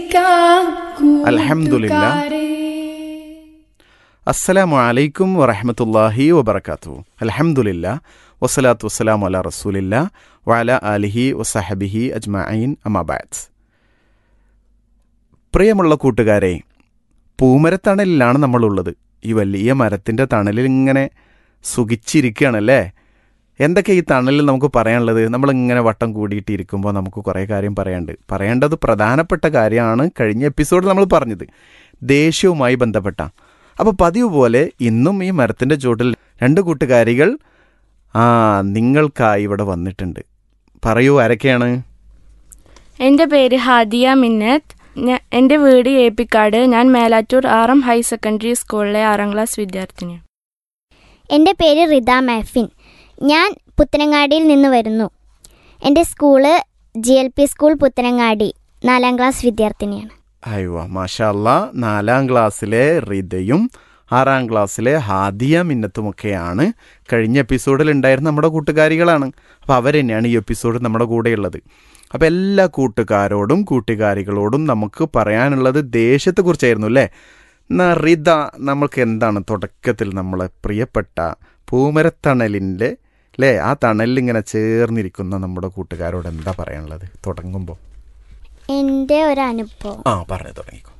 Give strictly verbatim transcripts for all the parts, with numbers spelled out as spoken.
അൽഹംദുലില്ലാഹ്. അസ്സലാമു അലൈക്കും വറഹ്മത്തുള്ളാഹി വബറകാതുഹു. അൽഹംദുലില്ലാഹ് വസ്സലാത്തു വസ്സലാമു അലാ റസൂലില്ലാഹ് വഅലാ ആലിഹി വസഹബിഹി അജ്മഈൻ അമ്മാ ബഅദ്. പ്രിയമുള്ള കൂട്ടുകാരെ, പൂമരത്തണലിലാണ് നമ്മളുള്ളത്. ഈ വലിയ മരത്തിൻ്റെ തണലിൽ ഇങ്ങനെ സുഖിച്ചിരിക്കുകയാണല്ലേ. എന്തൊക്കെ ഈ തണലിൽ നമുക്ക് പറയാനുള്ളത്? നമ്മളിങ്ങനെ വട്ടം കൂടിയിട്ടിരിക്കുമ്പോൾ നമുക്ക് കുറേ കാര്യം പറയാനുണ്ട്. പറയേണ്ടത് പ്രധാനപ്പെട്ട കാര്യമാണ് കഴിഞ്ഞ എപ്പിസോഡിൽ നമ്മൾ പറഞ്ഞത്, ദേഷ്യവുമായി ബന്ധപ്പെട്ട. അപ്പോൾ പതിവ് പോലെ ഇന്നും ഈ മരത്തിൻ്റെ ചുവട്ടിൽ രണ്ട് കൂട്ടുകാരികൾ ആ നിങ്ങൾക്കായി ഇവിടെ വന്നിട്ടുണ്ട്. പറയൂ, ആരൊക്കെയാണ്? എൻ്റെ പേര് ഹാദിയ മിന്നത്ത്. എൻ്റെ വീട് ഏപ്പിക്കാട്. ഞാൻ Melattur R M higher secondary സ്കൂളിലെ ആറാം ക്ലാസ് വിദ്യാർത്ഥിനിയാണ്. എൻ്റെ പേര് റിദ മാഫിൻ. ഞാൻ പുത്തനങ്ങാടിയിൽ നിന്ന് വരുന്നു. എൻ്റെ school G L P school Puthanangadi. നാലാം ക്ലാസ് വിദ്യാർത്ഥിനിയാണ്. അയ്യോ മാഷാ അല്ലാ. നാലാം ക്ലാസ്സിലെ റിദയും ആറാം ക്ലാസ്സിലെ ഹാദിയ മിന്നത്തുമൊക്കെയാണ് കഴിഞ്ഞ എപ്പിസോഡിൽ ഉണ്ടായിരുന്ന നമ്മുടെ കൂട്ടുകാരികളാണ്. അപ്പോൾ അവർ തന്നെയാണ് ഈ എപ്പിസോഡ് നമ്മുടെ കൂടെയുള്ളത്. അപ്പോൾ എല്ലാ കൂട്ടുകാരോടും കൂട്ടുകാരികളോടും നമുക്ക് പറയാനുള്ളത് ദേഷ്യത്തെക്കുറിച്ചായിരുന്നു അല്ലേ. എന്നാൽ റിദ, നമ്മൾക്ക് എന്താണ് തുടക്കത്തിൽ നമ്മളെ പ്രിയപ്പെട്ട പൂമരത്തണലിൻ്റെ അല്ലേ, ആ തണലിലിങ്ങനെ ചേർന്നിരിക്കുന്ന നമ്മുടെ കൂട്ടുകാരോട് എന്താ പറയാനുള്ളത് തുടങ്ങുമ്പോൾ? എൻ്റെ ഒരു അനുഭവം ആ പറഞ്ഞു തുടങ്ങിക്കോ.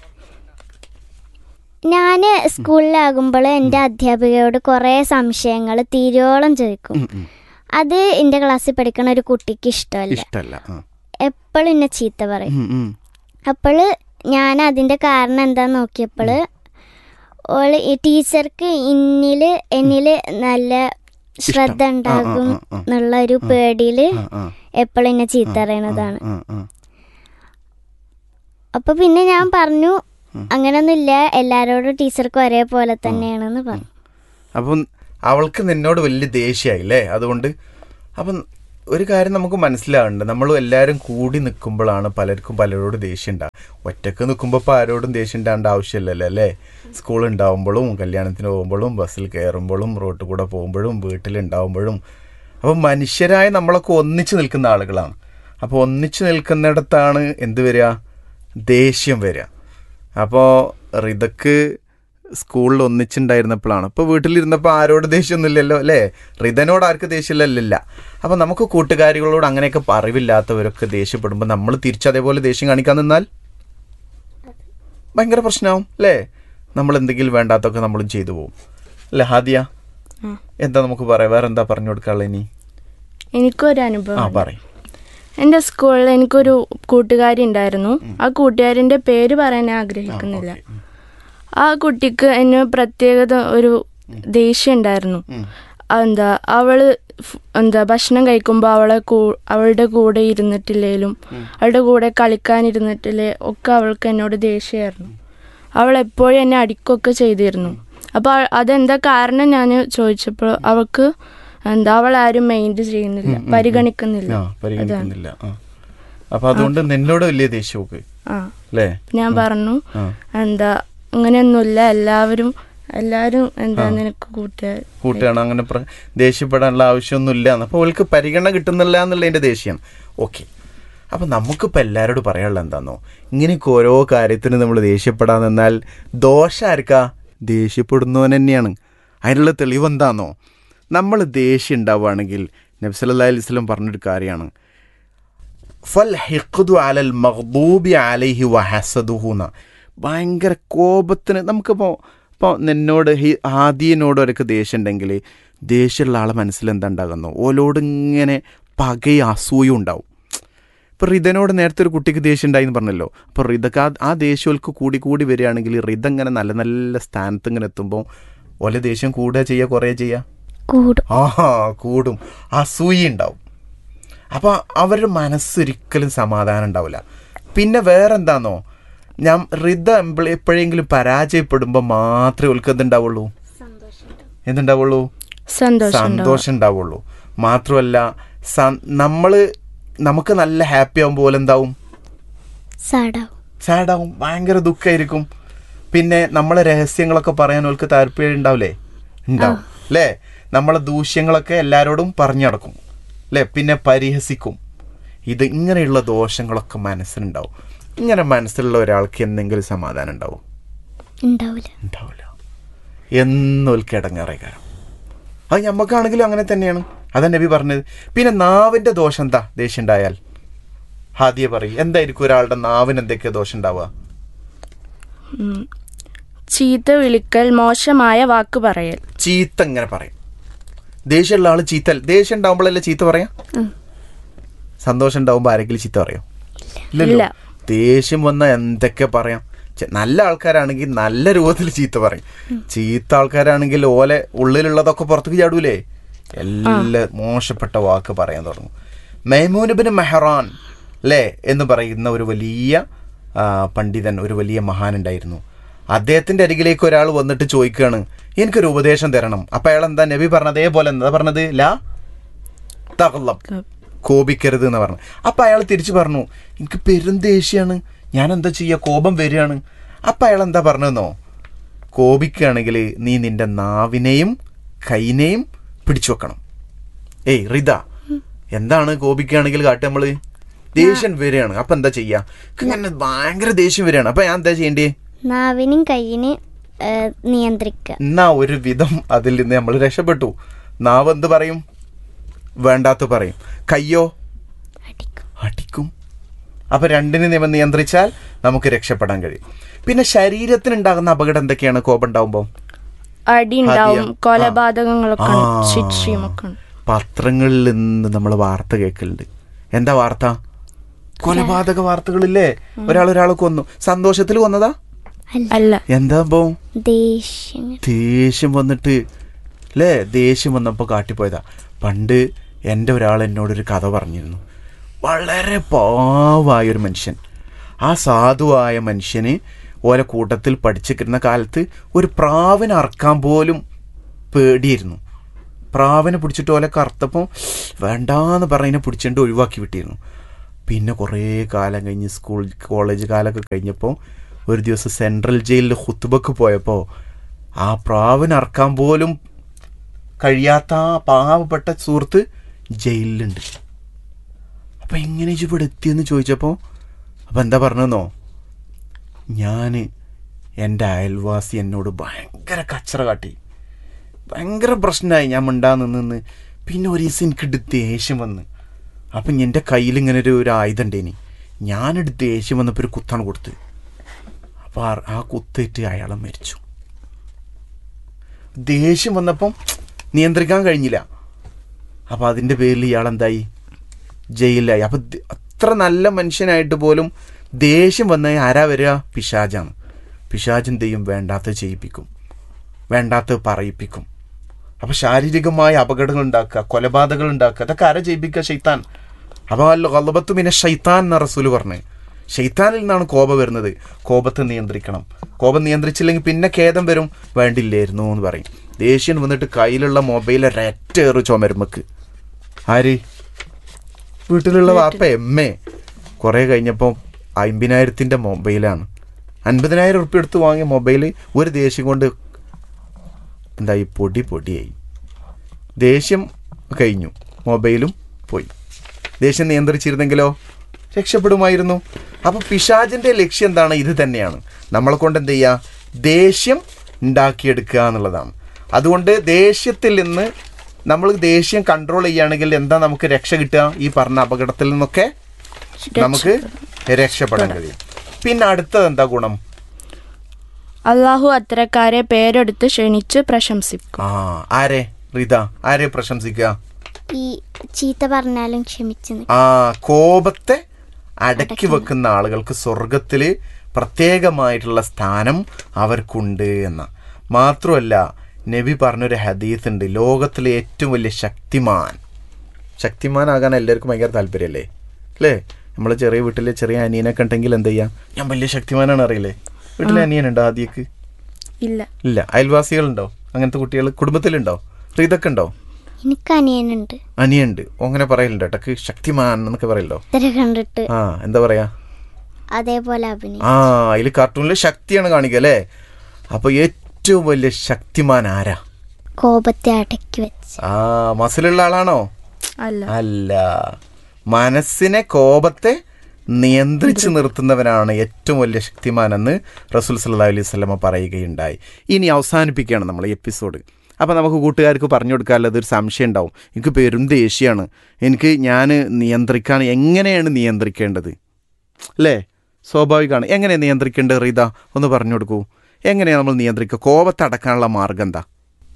ഞാൻ സ്കൂളിലാകുമ്പോൾ എൻ്റെ അധ്യാപികയോട് കുറേ സംശയങ്ങൾ തീരോളം ചോദിക്കും. അത് എൻ്റെ ക്ലാസ്സിൽ പഠിക്കുന്ന ഒരു കുട്ടിക്ക് ഇഷ്ടമല്ല. ഇഷ്ടമല്ല. എപ്പോഴും എന്നെ ചീത്ത പറയും. അപ്പോൾ ഞാൻ അതിൻ്റെ കാരണം എന്താന്ന് നോക്കിയപ്പോൾ ഓള് ഈ ടീച്ചർക്ക് ഇന്നിൽ എന്നിൽ നല്ല ശ്രദ്ധ ഉണ്ടാകും എന്നുള്ള ഒരു പേടിയിൽ എപ്പോഴും എന്നെ ചീത്ത അറിയണതാണ്. അപ്പൊ പിന്നെ ഞാൻ പറഞ്ഞു, അങ്ങനൊന്നുമില്ല, എല്ലാരോടും ടീച്ചർക്ക് ഒരേപോലെ തന്നെയാണെന്ന് പറഞ്ഞു. അപ്പം അവൾക്ക് നിന്നോട് വലിയ ദേഷ്യമായില്ലേ അതുകൊണ്ട്? അപ്പം ഒരു കാര്യം നമുക്ക് മനസ്സിലാവുന്നുണ്ട്, നമ്മൾ എല്ലാവരും കൂടി നിൽക്കുമ്പോഴാണ് പലർക്കും പലരോട് ദേഷ്യം ഉണ്ടാകും. ഒറ്റക്ക് നിൽക്കുമ്പോൾ ഇപ്പോൾ ആരോടും ദേഷ്യം ഉണ്ടാകേണ്ട ആവശ്യമില്ലല്ലോ അല്ലേ. സ്കൂളുണ്ടാവുമ്പോഴും കല്യാണത്തിന് പോകുമ്പോഴും ബസ്സിൽ കയറുമ്പോഴും റോട്ടിൽ കൂടെ പോകുമ്പോഴും വീട്ടിലുണ്ടാവുമ്പോഴും. അപ്പം മനുഷ്യരായ നമ്മളൊക്കെ ഒന്നിച്ച് നിൽക്കുന്ന ആളുകളാണ്. അപ്പോൾ ഒന്നിച്ച് നിൽക്കുന്നിടത്താണ് എന്ത് വരിക? ദേഷ്യം വരിക. അപ്പോൾ റിദക്ക് സ്കൂളിൽ ഒന്നിച്ചുണ്ടായിരുന്നപ്പോഴാണ്. ഇപ്പോൾ വീട്ടിലിരുന്നപ്പോൾ ആരോട് ദേഷ്യമൊന്നുമില്ലല്ലോ അല്ലേ. റിദനോട് ആർക്ക് ദേഷ്യമില്ലല്ല. അപ്പോൾ നമുക്ക് കൂട്ടുകാരികളോട് അങ്ങനെയൊക്കെ അറിവില്ലാത്തവരൊക്കെ ദേഷ്യപ്പെടുമ്പോൾ നമ്മൾ തിരിച്ചതേപോലെ ദേഷ്യം കാണിക്കാൻ നിന്നാൽ ഭയങ്കര പ്രശ്നമാവും അല്ലേ. നമ്മൾ എന്തെങ്കിലും വേണ്ടാത്തൊക്കെ നമ്മളും ചെയ്തു പോകും അല്ലേ. ഹാദിയ, എന്താ നമുക്ക് പറയാം, വേറെ എന്താ പറഞ്ഞു കൊടുക്കാനുള്ളത് ഇനി? എനിക്കൊരു അനുഭവം. ആ പറയും. എൻ്റെ സ്കൂളിൽ എനിക്കൊരു കൂട്ടുകാരി ഉണ്ടായിരുന്നു. ആ കൂട്ടുകാരിൻ്റെ പേര് പറയാൻ ഞാൻ ആഗ്രഹിക്കുന്നില്ല. ആ കുട്ടിക്ക് എന്നെ പ്രത്യേകത ഒരു ദേഷ്യം ഉണ്ടായിരുന്നു. എന്താ അവള് എന്താ ഭക്ഷണം കഴിക്കുമ്പോൾ അവളെ അവളുടെ കൂടെ ഇരുന്നിട്ടില്ലേലും അവളുടെ കൂടെ കളിക്കാനിരുന്നിട്ടില്ലേ ഒക്കെ അവൾക്ക് എന്നോട് ദേഷ്യമായിരുന്നു. അവൾ എപ്പോഴും എന്നെ അടിക്കുകയൊക്കെ ചെയ്തിരുന്നു. അപ്പോൾ അതെന്താ കാരണം ഞാൻ ചോദിച്ചപ്പോൾ അവൾക്ക് എന്താ അവൾ ആരും മൈൻഡ് ചെയ്യുന്നില്ല, പരിഗണിക്കുന്നില്ല. അപ്പൊ അതുകൊണ്ട് നിന്നോട് വലിയ ദേഷ്യമൊക്കെ. ഞാൻ പറഞ്ഞു എന്താ അങ്ങനെയൊന്നുമില്ല, എല്ലാവരും എല്ലാവരും എന്താ നിനക്ക് കൂട്ടുകാർ കൂട്ടുകാരാണ്, അങ്ങനെ ദേഷ്യപ്പെടാനുള്ള ആവശ്യമൊന്നുമില്ല. അപ്പോൾ അവൾക്ക് പരിഗണന കിട്ടുന്നില്ല എന്നുള്ളതിൻ്റെ ദേഷ്യമാണ്. ഓക്കെ, അപ്പം നമുക്കിപ്പോൾ എല്ലാവരോടും പറയാനുള്ളത് എന്താണെന്നോ, ഇങ്ങനെയൊക്കെ ഓരോ കാര്യത്തിനും നമ്മൾ ദേഷ്യപ്പെടാൻ നിന്നാൽ ദോഷം ആർക്കാ? ദേഷ്യപ്പെടുന്നവൻ തന്നെയാണ്. അതിനുള്ള തെളിവ് എന്താണെന്നോ, നമ്മൾ ദേഷ്യം ഉണ്ടാവുകയാണെങ്കിൽ നബി സല്ലല്ലാഹു അലൈഹി വസല്ലം പറഞ്ഞൊരു കാര്യമാണ്, ഫൽ ഹിഖ്ദു അലൽ മഗ്ദൂബി അലൈഹി വഹസദുഹുന. ഭയങ്കര കോപത്തിന് നമുക്കിപ്പോൾ ഇപ്പോൾ നിന്നോട് ഹാദിയനോട് അവർക്ക് ദേഷ്യം ഉണ്ടെങ്കിൽ ദേഷ്യമുള്ള ആളെ മനസ്സിലെന്താ ഉണ്ടാകുന്നു? ഓലോട് ഇങ്ങനെ പകയും അസൂയും ഉണ്ടാവും. ഇപ്പോൾ റിദനോട് നേരത്തെ ഒരു കുട്ടിക്ക് ദേഷ്യം ഉണ്ടായിന്ന് പറഞ്ഞല്ലോ. അപ്പോൾ റിദക്ക് ആ ആ ദേഷ്യമൊക്കെ കൂടി കൂടി വരികയാണെങ്കിൽ റിദ ഇങ്ങനെ നല്ല നല്ല സ്ഥാനത്ത് ഇങ്ങനെ എത്തുമ്പോൾ ഓലെ ദേഷ്യം കൂടുക ചെയ്യുക, കുറേ ചെയ്യുക, കൂടും. ആ കൂടും. അസൂയ ഉണ്ടാവും. അപ്പോൾ അവരുടെ മനസ്സൊരിക്കലും സമാധാനം ഉണ്ടാവില്ല. പിന്നെ വേറെന്താന്നോ, ഞാൻ റിദ എപ്പോഴെങ്കിലും പരാജയപ്പെടുമ്പോൾ മാത്രമേ ഓൾക്ക് എന്തുണ്ടാവുള്ളൂ? എന്തുണ്ടാവുള്ളൂ? സന്തോഷം ഉണ്ടാവുള്ളൂ. മാത്രമല്ല നമ്മൾ നമുക്ക് നല്ല ഹാപ്പി ആവും പോലെ എന്താവും? സാഡാവും, ഭയങ്കര ദുഃഖമായിരിക്കും. പിന്നെ നമ്മളെ രഹസ്യങ്ങളൊക്കെ പറയാൻ ഓൾക്ക് താല്പര്യം ഉണ്ടാവില്ലേ? ഉണ്ടാവും അല്ലേ. നമ്മളെ ദൂഷ്യങ്ങളൊക്കെ എല്ലാവരോടും പറഞ്ഞു നടക്കും അല്ലേ. പിന്നെ പരിഹസിക്കും. ഇത് ഇങ്ങനെയുള്ള ദോഷങ്ങളൊക്കെ മനസ്സിനുണ്ടാവും. ഇങ്ങനെ മനസ്സിലുള്ള ഒരാൾക്ക് എന്തെങ്കിലും സമാധാനം ഉണ്ടാവും? ഉണ്ടാവില്ല. ഉണ്ടാവില്ല. എന്നൊൽക്ക് ഇടങ്ങേറേ കാരണം. അത് ഞമ്മക്കാണെങ്കിലും അങ്ങനെ തന്നെയാണ്. അതാ നബി പറഞ്ഞത്. പിന്നെ നാവിൻ്റെ ദോഷം എന്താ? ദേഷ്യം ഉണ്ടായാൽ ഹാദിയ പറയും, എന്തായിരിക്കും ഒരാളുടെ നാവിന് എന്തൊക്കെ ദോഷം ഉണ്ടാവുക? ചീത്ത വിളിക്കൽ, മോശമായ വാക്ക് പറയൽ. ചീത്ത ഇങ്ങനെ പറയും. ദേഷ്യമുള്ള ആള് ചീത്ത, ദേഷ്യം ഉണ്ടാവുമ്പോഴല്ലേ ചീത്ത പറയാം? സന്തോഷം ഉണ്ടാവുമ്പോൾ ആരെങ്കിലും ചീത്ത പറയോ? ഇല്ലല്ലോ. ദേഷ്യം വന്നാൽ എന്തൊക്കെ പറയാം. നല്ല ആൾക്കാരാണെങ്കിൽ നല്ല രൂപത്തിൽ ചീത്ത പറയും. ചീത്ത ആൾക്കാരാണെങ്കിൽ ഓലെ ഉള്ളിലുള്ളതൊക്കെ പുറത്തേക്ക് ചാടൂലേ, എല്ലാം മോശപ്പെട്ട വാക്ക് പറയാൻ തുടങ്ങും. മൈമൂൻ ഇബ്നു മെഹ്റാൻ അല്ലേ എന്ന് പറയുന്ന ഒരു വലിയ പണ്ഡിതൻ, ഒരു വലിയ മഹാൻ ഉണ്ടായിരുന്നു. അദ്ദേഹത്തിൻ്റെ അരികിലേക്ക് ഒരാൾ വന്നിട്ട് ചോദിക്കുകയാണ്, എനിക്കൊരു ഉപദേശം തരണം. അപ്പം അയാൾ എന്താ നബി പറഞ്ഞത്? അതേപോലെ എന്താ പറഞ്ഞത്? ലാ തഗ്ളബ്, കോപിക്കരുത് എന്ന് പറഞ്ഞു. അപ്പം അയാൾ തിരിച്ചു പറഞ്ഞു, എനിക്ക് പെരും ദേഷ്യമാണ്, ഞാൻ എന്താ ചെയ്യുക, കോപം വരികയാണ്. അപ്പം അയാൾ എന്താ പറഞ്ഞതെന്നോ, കോപിക്കുകയാണെങ്കിൽ നീ നിൻ്റെ നാവിനെയും കൈനെയും പിടിച്ചു വെക്കണം. ഏയ് റിത, എന്താണ് കോപിക്കുകയാണെങ്കിൽ കാട്ടുക? നമ്മൾ ദേഷ്യം വരികയാണ്, അപ്പം എന്താ ചെയ്യുക? ഇങ്ങനെ ഭയങ്കര ദേഷ്യം വരികയാണ്, അപ്പം ഞാൻ എന്താ ചെയ്യേണ്ടേ? നാവിനും കൈയിന് നിയന്ത്രിക്കുക. എന്നാ ഒരു വിധം അതിൽ നിന്ന് നമ്മൾ രക്ഷപ്പെട്ടു. നാവ് എന്ത് പറയും? വേണ്ടാത്ത പറയും. കയ്യോ അടിക്കും. അപ്പം രണ്ടിനെ നിയമം നിയന്ത്രിച്ചാൽ നമുക്ക് രക്ഷപ്പെടാൻ കഴിയും. പിന്നെ ശരീരത്തിനുണ്ടാകുന്ന അപകടം എന്തൊക്കെയാണ് കോപം ഉണ്ടാവുമ്പോൾ? അടി ഉണ്ടാവും, കൊലപാതകങ്ങളൊക്കെ, ശിക്ഷയുമൊക്കെ. പത്രങ്ങളിൽ നിന്ന് നമ്മൾ വാർത്ത കേൾക്കലുണ്ട്. എന്താ വാർത്ത? കൊലപാതക വാർത്തകളില്ലേ? ഒരാൾ ഒരാളെ കൊന്നു. സന്തോഷത്തിൽ കൊന്നതാ? അല്ല. എന്താ സംഭവം? ദേഷ്യം ദേഷ്യം വന്നിട്ട് അല്ലേ? ദേഷ്യം വന്നപ്പോൾ കാട്ടിപ്പോയതാ. പണ്ട് എൻ്റെ ഒരാൾ എന്നോടൊരു കഥ പറഞ്ഞിരുന്നു. വളരെ പാവമായൊരു മനുഷ്യൻ. ആ സാധുവായ മനുഷ്യന് ഓരോ കൂട്ടത്തിൽ പഠിച്ചിരുന്ന കാലത്ത് ഒരു പ്രാവിനെ അറക്കാൻ പോലും പേടിയായിരുന്നു. പ്രാവിനെ പിടിച്ചിട്ട് ഓലൊക്കെ അറുത്തപ്പോൾ വേണ്ടാന്ന് പറഞ്ഞതിനെ പിടിച്ചിട്ട് ഒഴിവാക്കി വിട്ടിരുന്നു. പിന്നെ കുറേ കാലം കഴിഞ്ഞ് സ്കൂൾ കോളേജ് കാലമൊക്കെ കഴിഞ്ഞപ്പോൾ ഒരു ദിവസം സെൻട്രൽ ജയിലിൽ ഖുത്ബക്ക് പോയപ്പോൾ ആ പ്രാവിനെ അറക്കാൻ പോലും കഴിയാത്ത ആ പാവപ്പെട്ട സുഹൃത്ത് ജയിലിലുണ്ട്. അപ്പം എങ്ങനെ ഇവിടെ എത്തിയെന്ന് ചോദിച്ചപ്പോൾ അപ്പം എന്താ പറഞ്ഞെന്നോ, ഞാൻ എൻ്റെ അയൽവാസി എന്നോട് ഭയങ്കര കച്ചറ കാട്ടി, ഭയങ്കര പ്രശ്നമായി. ഞാൻ മിണ്ടാന്ന് നിന്ന് പിന്നെ ഒരു ദിവസം എനിക്കിട്ട് ദേഷ്യം വന്ന്, അപ്പം എൻ്റെ കയ്യിൽ ഇങ്ങനെ ഒരു ഒരു ആയുധം ഉണ്ടേനി. ഞാനെടുത്ത് ദേഷ്യം വന്നപ്പോൾ ഒരു കുത്താണ് കൊടുത്ത്. അപ്പോൾ ആ കുത്തേറ്റ് അയാളെ മരിച്ചു. ദേഷ്യം വന്നപ്പം നിയന്ത്രിക്കാൻ കഴിഞ്ഞില്ല. അപ്പോൾ അതിൻ്റെ പേരിൽ ഇയാളെന്തായി? ജയിലിലായി. അപ്പം അത്ര നല്ല മനുഷ്യനായിട്ട് പോലും ദേഷ്യം വന്ന ആരാ വരിക? പിശാചാണ്. പിശാച് എന്ത് ചെയ്യും? വേണ്ടാത്ത ചെയ്യിപ്പിക്കും, വേണ്ടാത്ത പറയിപ്പിക്കും. അപ്പോൾ ശാരീരികമായ അപകടങ്ങൾ ഉണ്ടാക്കുക, കൊലപാതകങ്ങൾ ഉണ്ടാക്കുക, അതൊക്കെ ആരാ ചെയ്യിപ്പിക്കുക? ശൈത്താൻ. അപ്പോൾ അല്ല ഗളബത്തു മിന ശൈത്താൻ എന്ന റസൂല് പറഞ്ഞ്, ശൈത്താനിൽ നിന്നാണ് കോപം വരുന്നത്. കോപത്തെ നിയന്ത്രിക്കണം. കോപം നിയന്ത്രിച്ചില്ലെങ്കിൽ പിന്നെ ഖേദം വരും, വേണ്ടില്ലായിരുന്നു എന്ന് പറയും. ദേഷ്യം വന്നിട്ട് കയ്യിലുള്ള മൊബൈൽ ഒരറ്റേറ് ചുമരുമ്പക്ക്. ആര്? വീട്ടിലുള്ള വാപ്പ എമ്മേ. കുറേ കഴിഞ്ഞപ്പോൾ അമ്പതിനായിരത്തിൻ്റെ മൊബൈലാണ്. അൻപതിനായിരം ഉറുപ്പ്യ എടുത്ത് വാങ്ങിയ മൊബൈൽ ഒരു ദേഷ്യം കൊണ്ട് എന്തായി? പൊടി പൊടിയായി. ദേഷ്യം കഴിഞ്ഞു, മൊബൈലും പോയി. ദേഷ്യം നിയന്ത്രിച്ചിരുന്നെങ്കിലോ രക്ഷപ്പെടുമായിരുന്നു. അപ്പോൾ പിശാചിൻ്റെ ലക്ഷ്യം എന്താണ്? ഇത് തന്നെയാണ്. നമ്മളെ കൊണ്ട് എന്ത് ചെയ്യുക? ദേഷ്യം ഉണ്ടാക്കിയെടുക്കുക എന്നുള്ളതാണ്. അതുകൊണ്ട് ദേഷ്യത്തിൽ നിന്ന് നമ്മൾ ദേഷ്യം കൺട്രോൾ ചെയ്യുകയാണെങ്കിൽ എന്താ നമുക്ക് രക്ഷ കിട്ടുക? ഈ പറഞ്ഞ അപകടത്തിൽ നിന്നൊക്കെ നമുക്ക് രക്ഷപ്പെടാൻ കഴിയും. പിന്നെ അടുത്തത് എന്താ ഗുണം? അള്ളാഹു അത്തരക്കാരെ പേരെടുത്ത് ക്ഷണിച്ച് പ്രശംസിക്കും. ആ ആരെ റിത? ആരെ പ്രശംസിക്കുക? ഈ ചീത്ത പറഞ്ഞാലും ക്ഷമിച്ചു. ആ കോപത്തെ അടക്കി വെക്കുന്ന ആളുകൾക്ക് സ്വർഗത്തിൽ പ്രത്യേകമായിട്ടുള്ള സ്ഥാനം അവർക്കുണ്ട് എന്ന. മാത്രമല്ല നബി പറഞ്ഞൊരു ഹദീസ് ഉണ്ട്, ലോകത്തിലെ ഏറ്റവും വലിയ ശക്തിമാൻ, ശക്തിമാനാകാൻ എല്ലാവർക്കും ഭയങ്കര താല്പര്യമല്ലേ അല്ലേ? നമ്മൾ ചെറിയ വീട്ടിൽ ചെറിയ അനിയനൊക്കെ ഉണ്ടെങ്കിൽ എന്താ ചെയ്യുക? ഞാൻ വലിയ ശക്തിമാനാണ് അറിയില്ലേ? വീട്ടിലെ അനിയനുണ്ടോ? ആദ്യക്ക് ഇല്ല. ഇല്ല. അയൽവാസികളുണ്ടോ? അങ്ങനത്തെ കുട്ടികൾ കുടുംബത്തിലുണ്ടോ? ഇതൊക്കെ ഉണ്ടോ? എനിക്ക് അനിയനുണ്ട്. അനിയുണ്ട്. അങ്ങനെ പറയലുണ്ടോ? ടക്ക് ശക്തിമാൻ എന്നൊക്കെ പറയല്ലോ. കണ്ടിട്ട് ആ എന്താ പറയാ? അതേപോലെ അഭിനയം. ആ അതിൽ കാർട്ടൂണിൽ ശക്തിയാണ് കാണിക്കുക അല്ലേ? അപ്പൊ ഏറ്റവും വലിയ ശക്തിമാൻ ആരാ? കോപത്തെ അടക്കി വെച്ച്. ആ മസിലുള്ള ആളാണോ? അല്ല. അല്ല. മനസ്സിനെ കോപത്തെ നിയന്ത്രിച്ച് നിർത്തുന്നവനാണ് ഏറ്റവും വലിയ ശക്തിമാനെന്ന് റസൂൽ സല്ലല്ലാഹു അലൈഹി വസല്ലമ പറയുകയുണ്ടായി. ഇനി അവസാനിപ്പിക്കുകയാണ് നമ്മൾ ഈ എപ്പിസോഡ്. അപ്പോൾ നമുക്ക് കൂട്ടുകാർക്ക് പറഞ്ഞു കൊടുക്കാനുള്ളത് ഒരു സംശയം ഉണ്ടാവും. എനിക്ക് പെരും ദേഷ്യമാണ്, എനിക്ക് ഞാൻ നിയന്ത്രിക്കാൻ എങ്ങനെയാണ് നിയന്ത്രിക്കേണ്ടത് അല്ലേ? സ്വാഭാവികമാണ്. എങ്ങനെയാണ് നിയന്ത്രിക്കേണ്ടത് റീത ഒന്ന് പറഞ്ഞു കൊടുക്കൂ. എങ്ങനെയാണ് നമ്മൾ നിയന്ത്രിക്കുക? കോപത്തടക്കാനുള്ള മാർഗം എന്താ?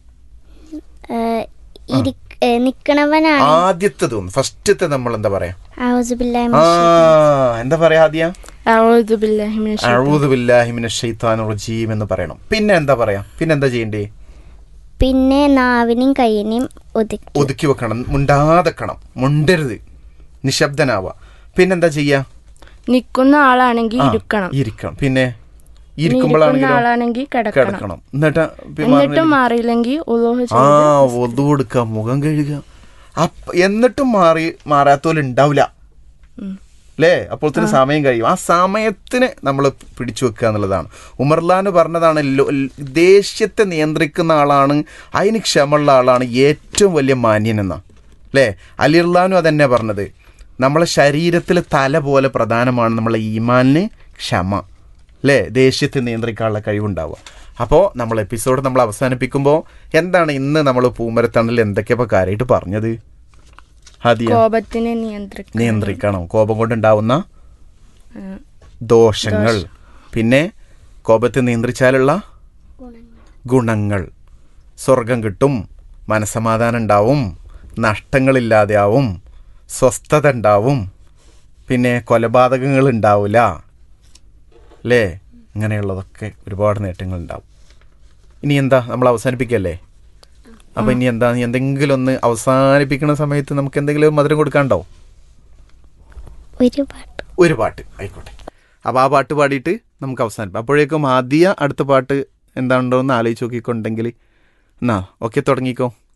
നിക്കണവനാണ് ആദ്യത്തെ തോന്നുന്നു ഫസ്റ്റത്തെ നമ്മൾ എന്താ പറയാ? ഔസുബില്ലാഹി ആ എന്താ പറയാ? ആദ്യം അഊദു ബില്ലാഹി മിനശ് ശൈത്താനിർ അഊദു ബില്ലാഹി മിനശ് ശൈത്താനിർ റജീം എന്ന് പറയണം. പിന്നെ എന്താ പറയാ? പിന്നെ എന്താ ചെയ്യണ്ടേ? പിന്നെ നാവിനെയും കയ്യിനെയും ഒതുക്കി ഒതുക്കി വെക്കണം, മുണ്ടാതെക്കണം, മുണ്ടരുത്, നിശബ്ദനാവുക. പിന്നെന്താ ചെയ്യാ? നിൽക്കുന്ന ആളാണെങ്കിൽ ഇരിക്കണം, ഇരിക്കണം. പിന്നെ ഇരിക്കുന്ന ആളാണെങ്കിൽ കിടക്കണം. എന്നിട്ട് എന്നിട്ടും മാറിയില്ലെങ്കിൽ ആ ഒതു കൊടുക്കുക, മുഖം കഴുകുക. അപ്പ എന്നിട്ടും മാറി മാറാത്തോലും ഉണ്ടാവില്ല അല്ലേ? അപ്പോഴത്തേന് സമയം കഴിയും. ആ സമയത്തിന് നമ്മൾ പിടിച്ചു വെക്കുക എന്നുള്ളതാണ്. ഉമർലാന് പറഞ്ഞതാണ്, ദേഷ്യത്തെ നിയന്ത്രിക്കുന്ന ആളാണ്, അതിന് ക്ഷമയുള്ള ആളാണ് ഏറ്റവും വലിയ മാന്യനെന്നാ അല്ലേ? അലിർലാനും അതന്നെ പറഞ്ഞത്. നമ്മളെ ശരീരത്തിൽ തല പോലെ പ്രധാനമാണ് നമ്മളെ ഈമാനിന് ക്ഷമ അല്ലേ? ദേഷ്യത്തെ നിയന്ത്രിക്കാനുള്ള കഴിവുണ്ടാവുക. അപ്പോൾ നമ്മൾ എപ്പിസോഡ് നമ്മൾ അവസാനിപ്പിക്കുമ്പോൾ എന്താണ് ഇന്ന് നമ്മൾ പൂമരത്തണലിൽ എന്തൊക്കെയാണ് കാര്യമായിട്ട് പറഞ്ഞത്? കോപത്തിനെ നിയന്ത്രിക്കണം, കോപം കൊണ്ടുണ്ടാവുന്ന ദോഷങ്ങൾ, പിന്നെ കോപത്തെ നിയന്ത്രിച്ചാലുള്ള ഗുണങ്ങൾ. സ്വർഗം കിട്ടും, മനസ്സമാധാനം ഉണ്ടാവും, നഷ്ടങ്ങളില്ലാതെയാവും, സ്വസ്ഥത ഉണ്ടാവും, പിന്നെ കൊലപാതകങ്ങൾ ഉണ്ടാവില്ല അല്ലേ? ഇങ്ങനെയുള്ളതൊക്കെ ഒരുപാട് നേട്ടങ്ങൾ ഉണ്ടാവും. ഇനി എന്താ നമ്മൾ അവസാനിപ്പിക്കല്ലേ? അപ്പം ഇനി എന്താ, എന്തെങ്കിലും ഒന്ന് അവസാനിപ്പിക്കുന്ന സമയത്ത് നമുക്ക് എന്തെങ്കിലും മധുരം കൊടുക്കാനുണ്ടോ? ഒരു പാട്ട് ഒരു പാട്ട് ആയിക്കോട്ടെ. അപ്പോൾ ആ പാട്ട് പാടിയിട്ട് നമുക്ക് അവസാനിപ്പിക്കാം. അപ്പോഴേക്കും ആദ്യ അടുത്ത പാട്ട് എന്താണോ എന്ന് ആലോചിച്ച് നോക്കിക്കൊണ്ടെങ്കിൽ എന്നാ ഓക്കെ തുടങ്ങിക്കോ.